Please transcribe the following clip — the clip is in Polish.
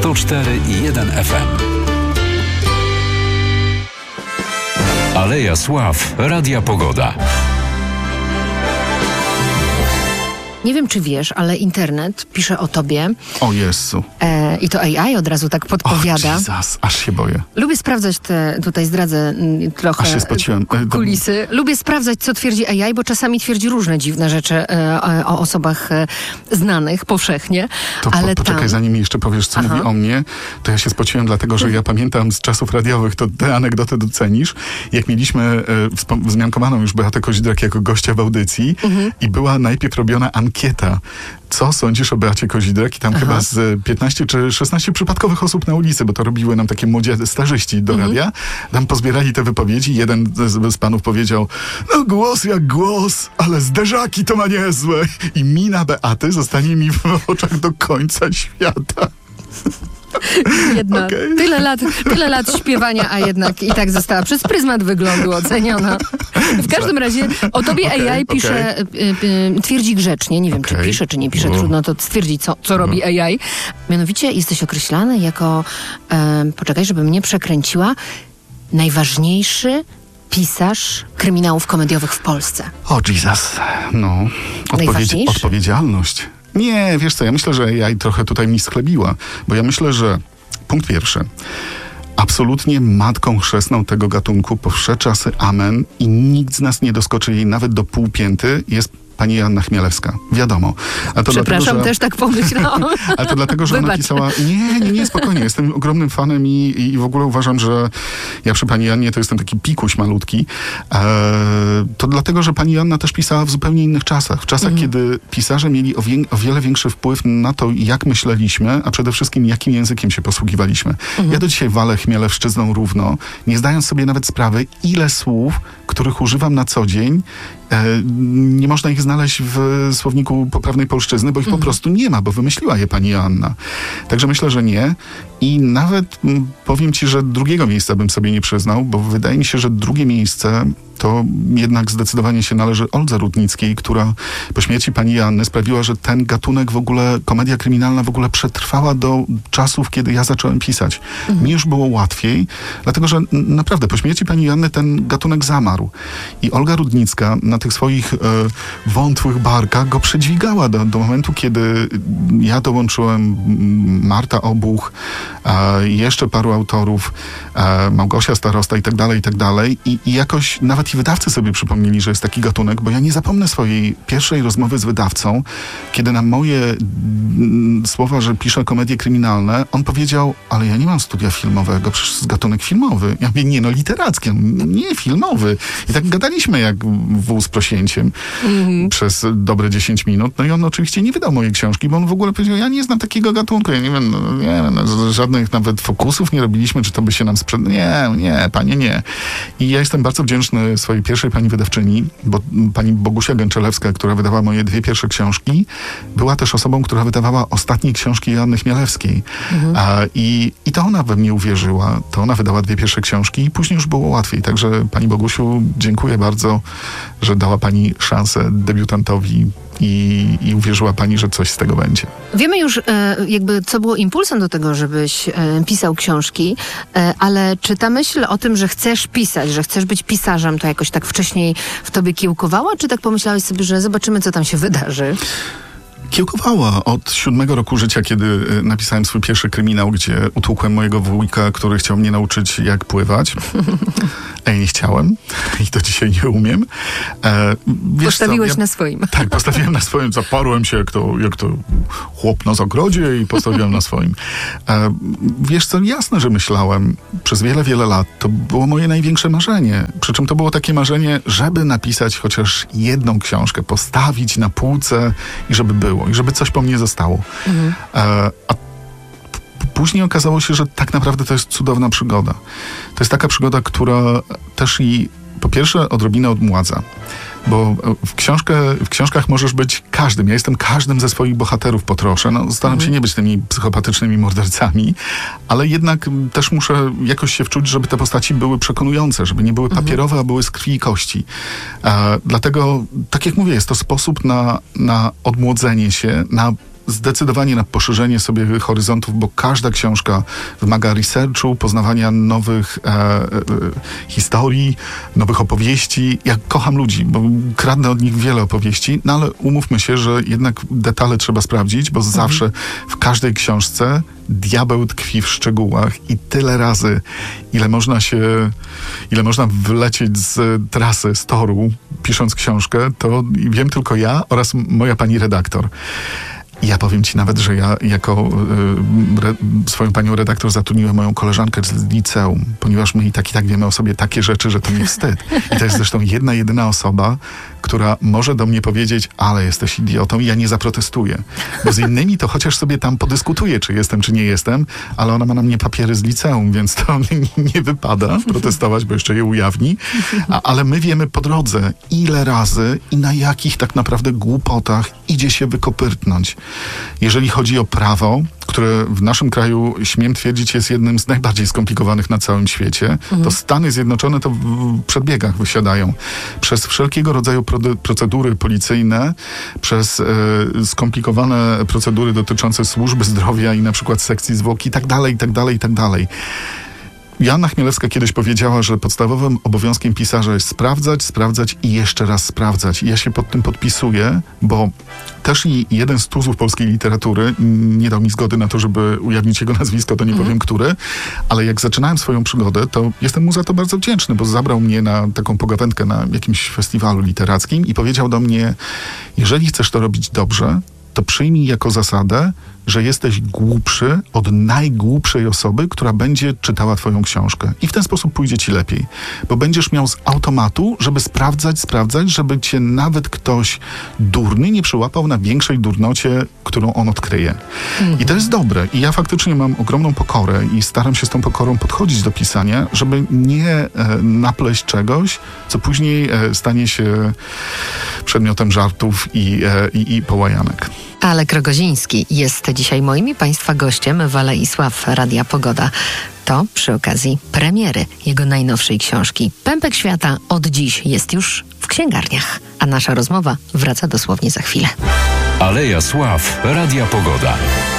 104,1 FM. Aleja Sław, Radia Pogoda. Nie wiem, czy wiesz, ale internet pisze o tobie. O Jezu. I to AI od razu tak podpowiada. Jezus, aż się boję. Lubię sprawdzać tutaj zdradzę trochę Aż się spociłem. Kulisy. Lubię sprawdzać, co twierdzi AI, bo czasami twierdzi różne dziwne rzeczy o osobach znanych powszechnie. To ale poczekaj, zanim mi jeszcze powiesz, co mówi o mnie, to ja się spociłem, dlatego że ja pamiętam z czasów radiowych, to tę anegdotę docenisz, jak mieliśmy wzmiankowaną już Beatę Kozidrak jako gościa w audycji i była najpierw robiona ankieta. Co sądzisz o Beacie Kozidrak? I tam chyba z 15 czy 16 przypadkowych osób na ulicy, bo to robiły nam takie młodzie starzyści do radia. Tam pozbierali te wypowiedzi. Jeden z panów powiedział, no głos jak głos, ale zderzaki to ma niezłe. I mina Beaty zostanie mi w oczach do końca świata. Jedna. Tyle lat śpiewania, a jednak i tak została przez pryzmat wyglądu oceniona. W każdym razie o tobie AI pisze, twierdzi grzecznie, nie wiem czy pisze, czy nie pisze, trudno to stwierdzić, co robi AI. Mianowicie jesteś określany jako, poczekaj, żebym nie przekręciła, najważniejszy pisarz kryminałów komediowych w Polsce. O Jesus, no. Odpowiedzialność. Nie, wiesz co, ja myślę, że AI trochę tutaj mi schlebiła, bo ja myślę, że punkt pierwszy, absolutnie matką chrzestną tego gatunku po wsze czasy amen i nikt z nas nie doskoczy jej nawet do pół pięty, jest pani Joanna Chmielewska. Wiadomo. A to przepraszam, dlatego, też tak pomyślałam. Ale to dlatego, że ona pisała... Nie, spokojnie. Jestem ogromnym fanem i w ogóle uważam, że ja przy pani Jannie to jestem taki pikuś malutki. To dlatego, że pani Joanna też pisała w zupełnie innych czasach. W czasach, kiedy pisarze mieli o wiele większy wpływ na to, jak myśleliśmy, a przede wszystkim jakim językiem się posługiwaliśmy. Ja do dzisiaj walę Chmielewszczyzną równo, nie zdając sobie nawet sprawy, ile słów, których używam na co dzień, nie można ich znaleźć w słowniku poprawnej polszczyzny, bo ich po prostu nie ma, bo wymyśliła je pani Joanna. Także myślę, że nie. I nawet powiem ci, że drugiego miejsca bym sobie nie przyznał, bo wydaje mi się, że drugie miejsce to jednak zdecydowanie się należy Oldze Rudnickiej, która po śmierci pani Joanny sprawiła, że ten gatunek w ogóle, komedia kryminalna w ogóle przetrwała do czasów, kiedy ja zacząłem pisać. Mi już było łatwiej, dlatego że naprawdę po śmierci pani Joanny ten gatunek zamarł. I Olga Rudnicka na tych swoich wątłych barkach go przedźwigała do momentu, kiedy ja dołączyłem, Marta Obuch, jeszcze paru autorów, Małgosia Starosta i tak dalej. I jakoś nawet i wydawcy sobie przypomnieli, że jest taki gatunek, bo ja nie zapomnę swojej pierwszej rozmowy z wydawcą, kiedy na moje słowa, że piszę komedie kryminalne, on powiedział, ale ja nie mam studia filmowego, przecież jest gatunek filmowy. Ja mówię, nie, no literacki, nie filmowy. I tak gadaliśmy jak wół z prosięciem przez dobre 10 minut. No i on oczywiście nie wydał mojej książki, bo on w ogóle powiedział, ja nie znam takiego gatunku, ja nie wiem, żadnych nawet fokusów nie robiliśmy, czy to by się nam sprzedało. Nie, panie, nie. I ja jestem bardzo wdzięczny swojej pierwszej pani wydawczyni, bo pani Bogusia Gęczelewska, która wydawała moje 2 pierwsze książki, była też osobą, która wydawała ostatnie książki Joanny Chmielewskiej. I to ona we mnie uwierzyła. To ona wydała 2 pierwsze książki i później już było łatwiej. Także pani Bogusiu, dziękuję bardzo, że dała pani szansę debiutantowi i uwierzyła pani, że coś z tego będzie. Wiemy już jakby, co było impulsem do tego, żebyś pisał książki, ale czy ta myśl o tym, że chcesz pisać, że chcesz być pisarzem, to jakoś tak wcześniej w tobie kiełkowała, czy tak pomyślałeś sobie, że zobaczymy, co tam się wydarzy? Kiełkowała od 7 roku życia, kiedy napisałem swój pierwszy kryminał, gdzie utłukłem mojego wujka, który chciał mnie nauczyć, jak pływać. A ja nie chciałem i do dzisiaj nie umiem. Postawiłeś na swoim. Tak, postawiłem na swoim. Zaparłem się jak to chłop na zagrodzie i postawiłem na swoim. Wiesz co, jasne, że myślałem przez wiele, wiele lat. To było moje największe marzenie. Przy czym to było takie marzenie, żeby napisać chociaż jedną książkę, postawić na półce i żeby było. I żeby coś po mnie zostało. A później okazało się, że tak naprawdę to jest cudowna przygoda. To jest taka przygoda, która też i po pierwsze odrobinę odmładza. Bo w książkach możesz być każdym. Ja jestem każdym ze swoich bohaterów po trosze. No, staram się nie być tymi psychopatycznymi mordercami, ale jednak też muszę jakoś się wczuć, żeby te postaci były przekonujące, żeby nie były papierowe, a były z krwi i kości. Dlatego, tak jak mówię, jest to sposób na odmłodzenie się, na zdecydowanie na poszerzenie sobie horyzontów, bo każda książka wymaga researchu, poznawania nowych historii, nowych opowieści. Ja kocham ludzi, bo kradnę od nich wiele opowieści, no ale umówmy się, że jednak detale trzeba sprawdzić, bo zawsze w każdej książce diabeł tkwi w szczegółach i tyle razy, ile można wylecieć z trasy, z toru, pisząc książkę, to wiem tylko ja oraz moja pani redaktor. Ja powiem ci nawet, że ja jako swoją panią redaktor zatrudniłem moją koleżankę z liceum, ponieważ my i tak wiemy o sobie takie rzeczy, że to mi wstyd. I to jest zresztą jedyna osoba, która może do mnie powiedzieć, ale jesteś idiotą i ja nie zaprotestuję. Bo z innymi to chociaż sobie tam podyskutuję, czy jestem, czy nie jestem, ale ona ma na mnie papiery z liceum, więc to nie wypada protestować, bo jeszcze je ujawni. Ale my wiemy po drodze, ile razy i na jakich tak naprawdę głupotach idzie się wykopyrtnąć. Jeżeli chodzi o prawo, które w naszym kraju, śmiem twierdzić, jest jednym z najbardziej skomplikowanych na całym świecie, to Stany Zjednoczone to w przedbiegach wysiadają. Przez wszelkiego rodzaju procedury policyjne, przez skomplikowane procedury dotyczące służby zdrowia i na przykład sekcji zwłok i tak dalej. Joanna Chmielewska kiedyś powiedziała, że podstawowym obowiązkiem pisarza jest sprawdzać i jeszcze raz sprawdzać. I ja się pod tym podpisuję, bo też i jeden z tuzów polskiej literatury nie dał mi zgody na to, żeby ujawnić jego nazwisko, to nie powiem który, ale jak zaczynałem swoją przygodę, to jestem mu za to bardzo wdzięczny, bo zabrał mnie na taką pogawędkę na jakimś festiwalu literackim i powiedział do mnie, jeżeli chcesz to robić dobrze, to przyjmij jako zasadę, że jesteś głupszy od najgłupszej osoby, która będzie czytała twoją książkę. I w ten sposób pójdzie ci lepiej. Bo będziesz miał z automatu, żeby sprawdzać, żeby cię nawet ktoś durny nie przyłapał na większej durnocie, którą on odkryje. I to jest dobre. I ja faktycznie mam ogromną pokorę i staram się z tą pokorą podchodzić do pisania, żeby nie napleść czegoś, co później stanie się przedmiotem żartów i połajanek. Alek Rogoziński jest dzisiaj moim i Państwa gościem w Alei Sław Radia Pogoda. To przy okazji premiery jego najnowszej książki. Pępek świata od dziś jest już w księgarniach. A nasza rozmowa wraca dosłownie za chwilę. Aleja Sław Radia Pogoda.